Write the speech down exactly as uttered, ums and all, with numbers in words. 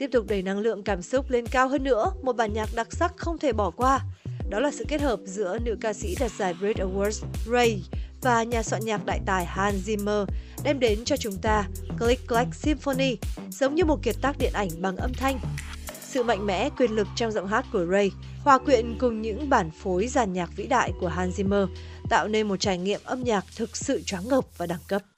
Tiếp tục đẩy năng lượng cảm xúc lên cao hơn nữa, một bản nhạc đặc sắc không thể bỏ qua. Đó là sự kết hợp giữa nữ ca sĩ đạt giải Brit Awards Ray và nhà soạn nhạc đại tài Hans Zimmer đem đến cho chúng ta Click Clack Symphony, giống như một kiệt tác điện ảnh bằng âm thanh. Sự mạnh mẽ, quyền lực trong giọng hát của Ray, hòa quyện cùng những bản phối dàn nhạc vĩ đại của Hans Zimmer tạo nên một trải nghiệm âm nhạc thực sự choáng ngợp và đẳng cấp.